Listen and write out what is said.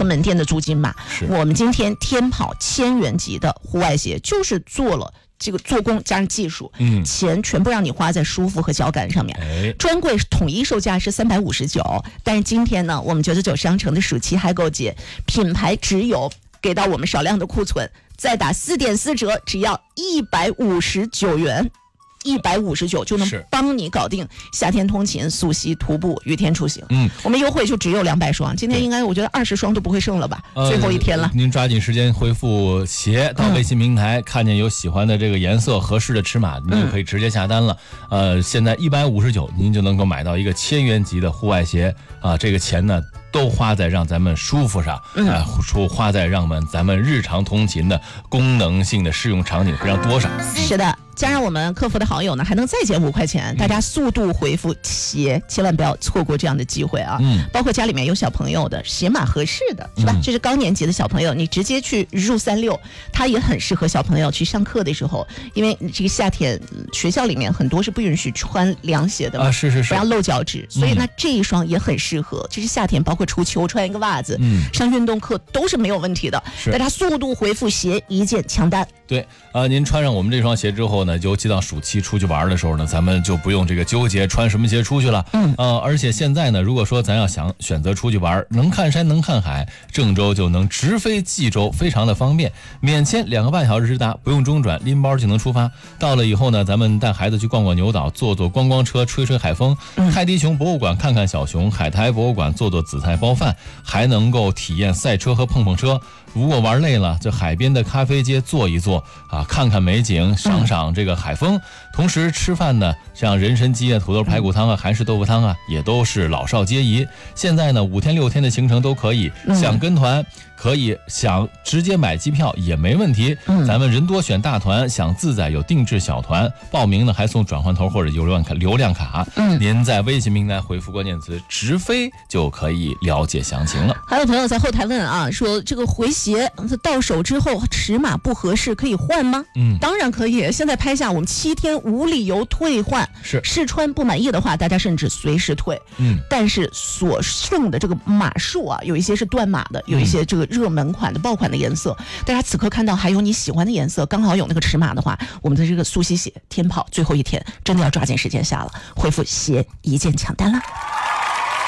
个门店的租金嘛。我们今天天跑1000元级的户外鞋，就是做了这个做工加上技术，钱全部让你花在舒服和脚感上面。专柜统一售价是359，但是今天呢，我们999商城的暑期嗨购节，品牌只有给到我们少量的库存，再打4.4折，只要159元。159就能帮你搞定夏天通勤、溯溪、徒步、雨天出行。我们优惠就只有200双，今天应该我觉得20双都不会剩了吧？最后一天了， 您抓紧时间回复鞋到微信平台，看见有喜欢的这个颜色、合适的尺码，您就可以直接下单了。现在159，您就能够买到一个1000元级的户外鞋啊！这个钱呢，都花在让咱们舒服上，花在让咱们日常通勤的功能性的适用场景非常多上。 是的。加上我们客服的好友呢，还能再减5块钱，大家速度回复鞋，千万不要错过这样的机会啊！包括家里面有小朋友的鞋码合适的，是吧？这是高年级的小朋友，你直接去入36，它也很适合小朋友去上课的时候，因为这个夏天学校里面很多是不允许穿凉鞋的嘛， 是， 不要露脚趾，所以呢这一双也很适合。这是夏天，包括出秋穿一个袜子，上运动课都是没有问题的。大家速度回复鞋，一键抢单。 对您穿上我们这双鞋之后呢，尤其到暑期出去玩的时候呢，咱们就不用这个纠结穿什么鞋出去了。而且现在呢，如果说咱要想选择出去玩，能看山能看海，郑州就能直飞冀州，非常的方便，免签2个半小时直达，不用中转，拎包就能出发。到了以后呢，咱们带孩子去逛逛牛岛，坐坐观光车，吹吹海风，泰迪熊博物馆看看小熊，海苔博物馆做做紫菜包饭，还能够体验赛车和碰碰车。如果玩累了，这海边的咖啡街坐一坐啊，看看美景，赏赏这个海风。同时吃饭呢，像人参鸡啊、土豆排骨汤啊、韩式豆腐汤啊，也都是老少皆宜。现在呢，5天6天的行程都可以，想跟团可以，想直接买机票也没问题。咱们人多选大团，想自在有定制小团，报名呢还送转换头或者流量卡。您在微信平台回复关键词“直飞”就可以了解详情了。 还有朋友在后台问啊，说这个回鞋到手之后尺码不合适可以换吗？当然可以。现在拍下我们7天无理由退换，试穿不满意的话，大家甚至随时退。但是所剩的这个码数啊，有一些是断码的，有一些这个热门款的爆款的颜色，大家此刻看到还有你喜欢的颜色，刚好有那个尺码的话，我们的这个溯溪鞋天跑最后一天真的要抓紧时间下了，回复鞋一键抢单了。